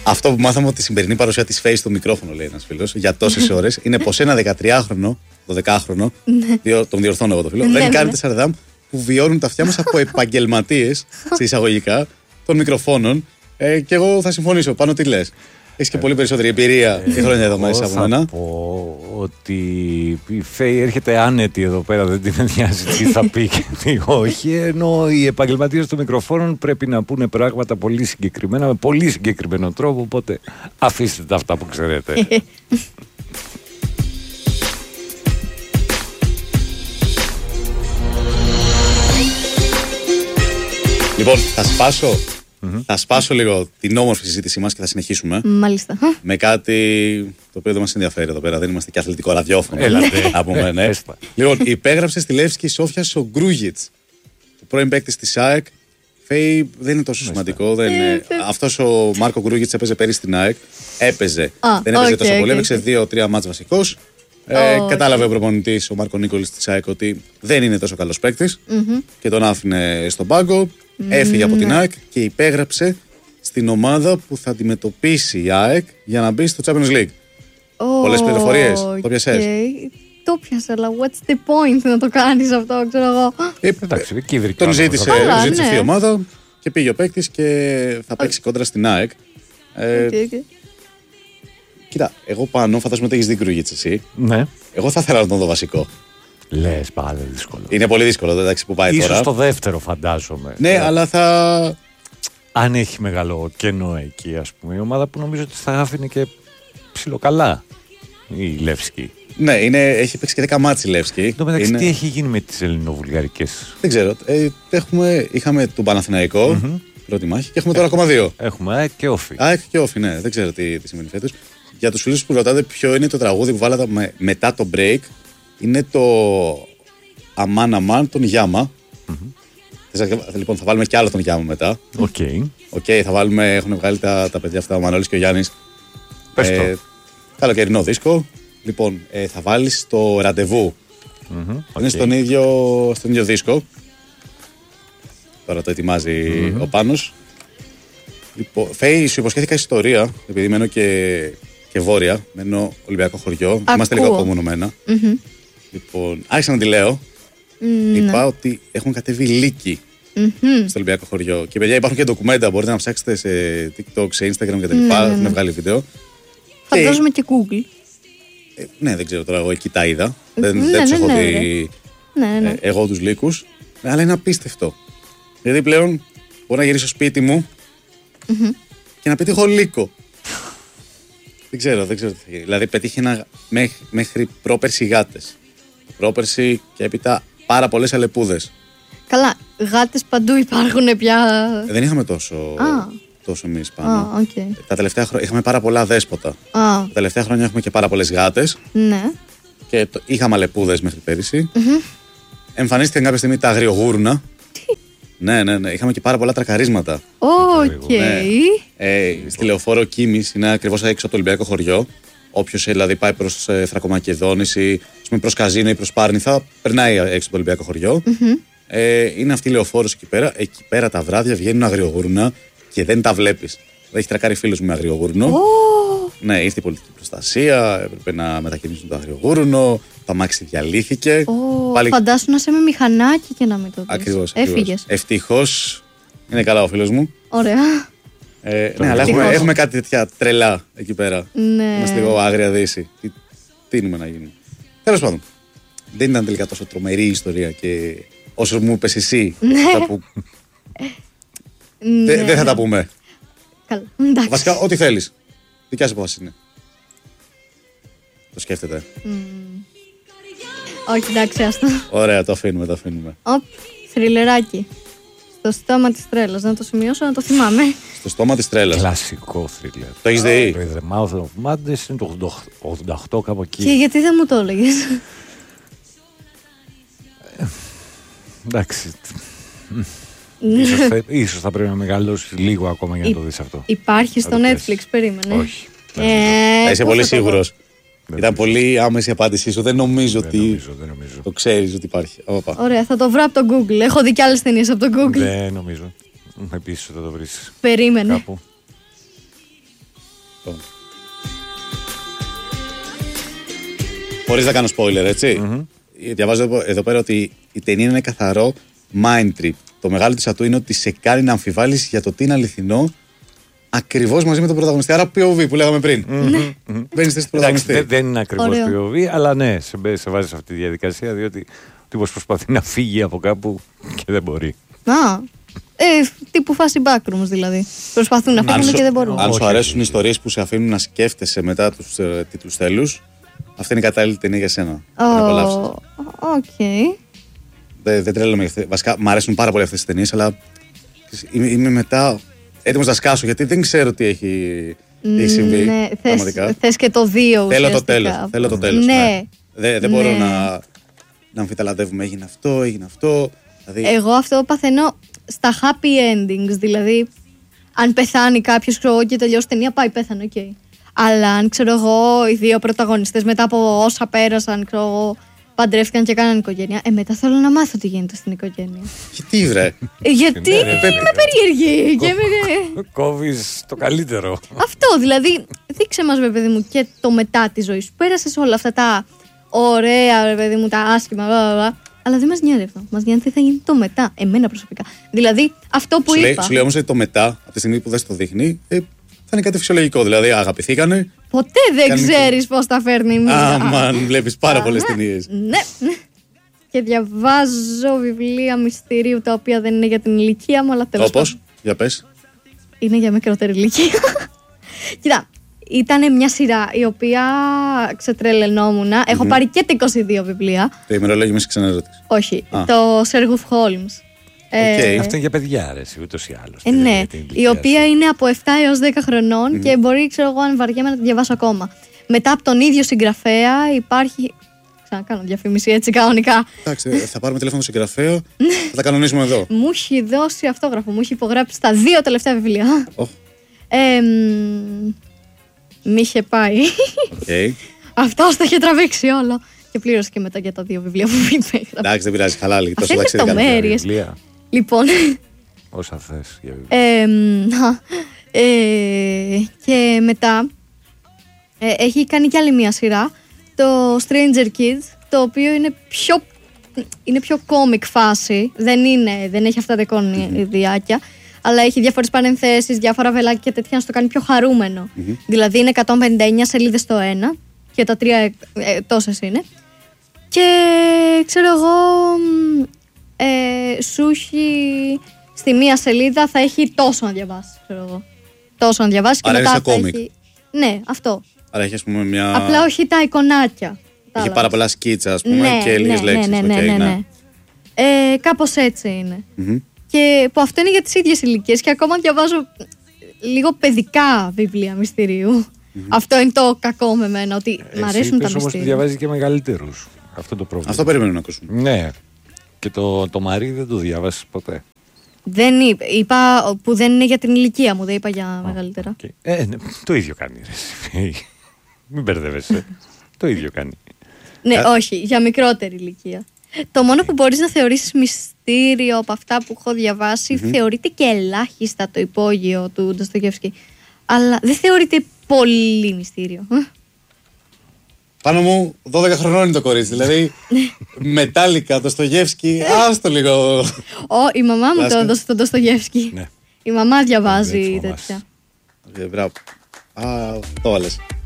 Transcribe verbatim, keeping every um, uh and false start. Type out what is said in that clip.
Αυτό που μάθαμε ότι η σημερινή παρουσία της Face στο μικρόφωνο, λέει ένας φίλος, για τόσες ώρες, είναι πως ένα δεκατριάχρονο, δωδεκάχρονο, τον διορθώνω εγώ το φίλο, δεν κάνει τέσσερα δάμ που βιώνουν τα αυτιά μας από επαγγελματίες, σε εισαγωγικά, των μικροφώνων. Ε, και εγώ θα συμφωνήσω. Πάνω τι λες. Έχεις και πολύ περισσότερη εμπειρία και χρόνια εδώ μέσα από μένα. Θα πω ότι η Φέη έρχεται άνετη εδώ πέρα, δεν την νοιάζει τι θα πει και τι όχι. Ενώ οι επαγγελματίες των μικροφώνων πρέπει να πούνε πράγματα πολύ συγκεκριμένα, με πολύ συγκεκριμένο τρόπο. Οπότε αφήστε τα αυτά που ξέρετε. Λοιπόν, θα σπάσω. Mm-hmm. Θα σπάσω λίγο την όμορφη συζήτησή μας και θα συνεχίσουμε. Μάλιστα. Με κάτι το οποίο δεν μας ενδιαφέρει εδώ πέρα. Δεν είμαστε και αθλητικό ραδιόφωνο. Έλατε. πούμε, ναι. Λοιπόν, υπέγραψε στη Λεύσκη Σόφιας ο Γκρούγιτς, ο πρώην παίκτης της ΑΕΚ. Φέη δεν είναι τόσο σημαντικό. Δεν είναι... Αυτός ο Μάρκο Γκρούγιτς έπαιζε πέρυσι στην ΑΕΚ. Έπαιζε. Ah, δεν έπαιζε okay, τόσο okay, πολύ. Έπαιξε okay. δύο-τρία μάτς βασικός. Ε, oh, κατάλαβε okay. ο προπονητής, ο Μάρκο Νίκολης της ΑΕΚ, ότι δεν είναι τόσο καλός παίκτης mm-hmm. και τον άφηνε στον πάγκο. Mm, έφυγε από την ΑΕΚ και υπέγραψε στην ομάδα που θα αντιμετωπίσει η ΑΕΚ για να μπει στο Champions League. Oh, Πολλές πληροφορίες. Okay. Το πιασες. Το πιάσα, αλλά what's the point να το κάνεις αυτό, ξέρω εγώ. Ε, Εντάξει, τον ζήτησε, Καλά, ζήτησε ναι. αυτή η ομάδα και πήγε ο παίκτης και θα παίξει okay. κόντρα στην ΑΕΚ. Ε, okay, okay. Κοίτα, εγώ πάνω φαντάζομαι ότι έχεις δει Γκρούγιτς εσύ. Ναι. Εγώ θα ήθελα να τον δω βασικό. Λες, πάλι δύσκολο. Είναι πολύ δύσκολο, εντάξει, που πάει Ίσως τώρα. Ίσως το δεύτερο φαντάζομαι. Ναι, yeah. αλλά θα... Αν έχει μεγάλο κενό εκεί, ας πούμε, η ομάδα που νομίζω ότι θα άφηνε και ψιλοκαλά η Λεύσκη. Ναι, είναι, έχει παίξει και δέκα μάτς η Λεύσκη. Εν τω μεταξύ, είναι... τι έχει γίνει με τις ελληνοβουλγαρικές. Δεν ξέρω. Ε, έχουμε, είχαμε τον Παναθηναϊκό, mm-hmm. πρώτη μάχη, και έχουμε τώρα ακόμα δύο. Έχουμε ΑΕΚ και Όφη. ΑΕΚ και Όφη, ναι, δεν ξέρω τι, τι σημαίνει φέτος. Για τους φίλους που ρωτάτε ποιο είναι το τραγούδι που βάλατε με, μετά το break, είναι το Αμάν Αμάν τον Γιάμα. Mm-hmm. Λοιπόν, θα βάλουμε κι άλλο τον Γιάμα μετά. Οκ. Okay. Okay, θα βάλουμε, έχουν βγάλει τα, τα παιδιά αυτά, ο Μανώλης και ο Γιάννης. Πες το. Ε, καλοκαιρινό δίσκο. Λοιπόν, ε, θα βάλεις το Ραντεβού. Mm-hmm. Okay. Είναι στον ίδιο, στον ίδιο δίσκο. Τώρα το ετοιμάζει mm-hmm. ο Πάνος. Λοιπόν, Φέη, σου υποσχέθηκα ιστορία, επειδή μένω και, και βόρεια, μένω Ολυμπιακό χωριό. Ακούω. Είμαστε λίγο απομονωμένα. Mm-hmm. Λοιπόν, άρχισα να τη λέω. Mm, είπα ναι. ότι έχουν κατέβει λύκοι mm-hmm. στο Ολυμπιακό χωριό. Και παιδιά, υπάρχουν και ντοκουμέντα. Μπορείτε να ψάξετε σε TikTok, σε Instagram κτλ. Ναι, ναι, ναι. Έχουν βγάλει βίντεο. Φαντάζομαι και, και Google. Ε, ναι, δεν ξέρω τώρα. Εγώ εκεί τα είδα. δεν ναι, δεν του έχω ναι, δει ναι, ναι, ναι. Ε, εγώ του λύκους. Αλλά είναι απίστευτο. Γιατί πλέον μπορώ να γυρίσω στο σπίτι μου mm-hmm. και να πετύχω λύκο. δεν ξέρω, δεν ξέρω τι θα γίνει. Δηλαδή πετύχαινα μέχρι, μέχρι πρόπερση γάτες. Πρόπερση και έπειτα πάρα πολλές αλεπούδες. Καλά, γάτες παντού υπάρχουν πια. Ε, δεν είχαμε τόσο, ah. τόσο εμείς πάνω. Ah, okay. Τα τελευταία χρόνια είχαμε πάρα πολλά δέσποτα. Ah. Τα τελευταία χρόνια έχουμε και πάρα πολλές γάτες. Ναι. Και το, είχαμε αλεπούδες μέχρι πέρυσι. Mm-hmm. Εμφανίστηκαν κάποια στιγμή τα αγριογούρνα. Τι? Ναι, ναι, ναι. Είχαμε και πάρα πολλά τρακαρίσματα. Οκ. Okay. Ναι. Ε, στη λεωφόρο Κίμης, είναι ακριβώς έξω από το Ολυμπιακό χωριό. Όποιος δηλαδή πάει προς ε, Θρακομακεδόνηση, προς Καζίνο ή προς Πάρνηθα, περνάει έξω από το Ολυμπιακό χωριό. Mm-hmm. Ε, είναι αυτή η λεωφόρος εκεί πέρα. Εκεί πέρα τα βράδια βγαίνουν αγριογούρνα και δεν τα βλέπεις. Έχει τρακάρει φίλος μου με αγριογούρνο. Oh. Ναι, ήρθε η πολιτική προστασία, έπρεπε να μετακινήσουν το αγριογούρνο. Το αμάξι διαλύθηκε. Oh, Πάλι... Φαντάσου να είσαι με μηχανάκι και να μην το δεις. Ακριβώς. Έφυγες. Ευτυχώς είναι καλά ο φίλος μου. Ωραία. Ε, ναι, αλλά έχουμε, έχουμε κάτι τέτοια τρελά εκεί πέρα. Ναι. Είμαστε λίγο άγρια δύση. Τι, τι είναι να γίνει. Τέλος πάντων, δεν ήταν τελικά τόσο τρομερή η ιστορία και όσο μου είπες εσύ. Ναι. Που... ναι. Δεν θα τα πούμε. Καλά. Εντάξει. Βασικά, ό,τι θέλεις. Δικιά σου απόφαση είναι. Το σκέφτεται. Mm. Όχι, εντάξει, άστο. Ωραία, το αφήνουμε, το αφήνουμε. Οπ, θριλεράκι. Στο στόμα της τρέλας. Να το σημειώσω, να το θυμάμαι. Στο στόμα της τρέλας. Κλασικό θρίλερ. Το έχεις δει? Το The Mouth of Madness είναι το ογδόντα οκτώ κάπου εκεί. Και γιατί δεν μου το έλεγες? Εντάξει. ίσως, θα, ίσως θα πρέπει να μεγαλώσει λίγο ακόμα για να Υ, το δεις αυτό. Υπάρχει στο Netflix, περίμενε. Όχι. Ε, είσαι πολύ σίγουρος. Ήταν πολύ άμεση η απάντησή σου. Δεν νομίζω δεν ότι νομίζω, δεν νομίζω. το ξέρεις ότι υπάρχει. Οπα. Ωραία, θα το βρω από το Google. Έχω δει κι άλλες ταινίες από το Google. Δεν νομίζω. Επίσης θα το βρεις. Περίμενε. Κάπου. Χωρίς να κάνω spoiler, έτσι. Mm-hmm. Διαβάζω εδώ πέρα ότι η ταινία είναι καθαρό mind trip. Το μεγάλο της ατού είναι ότι σε κάνει να αμφιβάλλεις για το τι είναι αληθινό ακριβώς μαζί με τον πρωταγωνιστή. Άρα πι ο βι που λέγαμε πριν. Mm-hmm. Μπαίνεις θέση του πρωταγωνιστή. Δεν, δεν είναι ακριβώς πι ο βι, αλλά ναι, σε, σε βάζει σε αυτή τη διαδικασία, διότι ο τύπος προσπαθεί να φύγει από κάπου και δεν μπορεί. Α, ε, τύπου φάση backrooms δηλαδή. Προσπαθούν να φύγουν και δεν μπορούν. Αν σου αρέσουν οι ιστορίες που σε αφήνουν να σκέφτεσαι μετά τους ε, τίτλους τέλους, αυτή είναι η κατάλληλη ταινία για σένα. Οκ. Okay. Δεν, δεν τρέλαμε. Βασικά, μου αρέσουν πάρα πολύ αυτές τις ταινίες, αλλά είμαι, είμαι μετά έτοιμος να σκάσω γιατί δεν ξέρω τι έχει, τι έχει συμβεί. Ναι, θες, θες και το δύο ουσιαστικά. Θέλω το τέλος. Θέλω το τέλος ναι. ναι. Δεν, δεν ναι. μπορώ να, να αμφιταλαντεύουμε. Έγινε αυτό, έγινε αυτό. Δηλαδή... Εγώ αυτό παθαίνω στα happy endings. Δηλαδή, αν πεθάνει κάποιος και τελειώσει ταινία, πάει πέθανε, οκ. Okay. Αλλά αν ξέρω εγώ, οι δύο πρωταγωνιστές μετά από όσα πέρασαν, ξέρω εγώ, παντρεύτηκαν και κάναν οικογένεια. Ε, μετά θέλω να μάθω τι γίνεται στην οικογένεια. Γιατί, βρε. Γιατί είμαι περίεργη. Κόβεις το καλύτερο. Αυτό, δηλαδή, δείξε μας, ρε παιδί μου, και το μετά τη ζωή σου. Πέρασες όλα αυτά τα ωραία, ρε παιδί μου, τα άσχημα, αλλά δεν μας νοιάζει αυτό. Μας νοιάζει τι θα γίνει το μετά. Εμένα προσωπικά. Δηλαδή, αυτό που σου είπα. Λέει, σου λέει όμως ότι το μετά, από τη στιγμή που δεν στο δείχνει, ε, θα είναι κάτι φυσιολογικό. Δηλαδή, αγαπηθήκανε. Ποτέ δεν κάνει... ξέρεις πώς τα φέρνει η μία. Άμα βλέπεις πάρα πολλές ταινίες. Ναι. Και διαβάζω βιβλία μυστηρίου τα οποία δεν είναι για την ηλικία μου, αλλά τέλος πάντων. Όπως, για πες. Είναι για μικρότερη ηλικία. Κοίτα, ήταν μια σειρά η οποία ξετρελαινόμουν. Mm-hmm. Έχω πάρει και τα είκοσι δύο βιβλία. Το ημερολόγιο με ξενέρωτης. Όχι, ah. το Sherlock Holmes. Okay. Ε, Αυτό είναι για παιδιά, αρέσει ούτως ή άλλως. Ε, ναι, η οποία είναι από επτά έως δέκα χρονών mm-hmm. και μπορεί, ξέρω εγώ, αν βαριέμαι να τη διαβάσω ακόμα. Μετά από τον ίδιο συγγραφέα υπάρχει. Ξανακάνω διαφήμιση έτσι κανονικά. Εντάξει, θα πάρουμε τηλέφωνο του συγγραφέα, θα τα κανονίσουμε εδώ. Μου έχει δώσει αυτόγραφο, μου έχει υπογράψει τα δύο τελευταία βιβλία. Oh. Ε, μ' είχε πάει. Okay. Αυτός το είχε τραβήξει όλο. Και πλήρωσε και μετά για τα δύο βιβλία που είπε. Εντάξει, δεν πειράζει, καλά λίγη. Τόσο λεπτομέρειες. Λοιπόν. Όσα θες για βιβλία. Ε, ε, και μετά ε, έχει κάνει κι άλλη μια σειρά, το Stranger Kids, το οποίο είναι πιο, είναι πιο comic φάση. Δεν, είναι, δεν έχει αυτά τα εικονιδιάκια, mm-hmm. αλλά έχει διάφορες παρενθέσεις, διάφορα βελάκια και τέτοια να στο κάνει πιο χαρούμενο. Mm-hmm. Δηλαδή είναι εκατόν πενήντα εννιά σελίδες το ένα και τα τρία ε, ε, τόσες είναι. Και ξέρω εγώ, ε, σου έχει στη μία σελίδα θα έχει τόσο να διαβάσει. Ξέρω εγώ. Τόσο να διαβάσει και άρα μετά θα έχει. Ναι, αυτό. Άρα έχει, ας πούμε, μια. Απλά όχι τα εικονάκια. Έχει πάρα πολλά σκίτσα, ας πούμε, ναι, και λίγες ναι, λέξεις. Ναι, ναι, okay, ναι, ναι. ναι. Ε, κάπως έτσι είναι. Mm-hmm. Και που αυτό είναι για τις ίδιες ηλικίες και ακόμα διαβάζω λίγο παιδικά βιβλία μυστηρίου. Mm-hmm. Αυτό είναι το κακό με μένα, ότι μ' αρέσουν τα μυστήρια. Όμως διαβάζει και μεγαλύτερους. Αυτό το πρόβλημα. Αυτό περιμένουμε να ακούσουμε. Ναι. Και το, το Μαρί δεν το διάβασες ποτέ. Δεν είπα, είπα που δεν είναι για την ηλικία μου, δεν είπα για oh, μεγαλύτερα. Okay. Ε, ναι, το ίδιο κάνει. Μην μπερδεύεσαι. Το ίδιο κάνει. Ναι, Α... όχι, για μικρότερη ηλικία. Το μόνο που μπορείς να θεωρήσεις μυστήριο από αυτά που έχω διαβάσει, mm-hmm. θεωρείται και ελάχιστα το υπόγειο του Ντοστογεύσκη. Αλλά δεν θεωρείται πολύ μυστήριο. Πάνω μου δώδεκα χρονών είναι το κορίτσι. Δηλαδή, μετάλλικα, Ντοστογεύσκη, άστο λίγο. Ω, η μαμά μου το έδωσε τον Ντοστογεύσκη. Η μαμά διαβάζει τέτοια. Μπράβο. Α, το βάλες.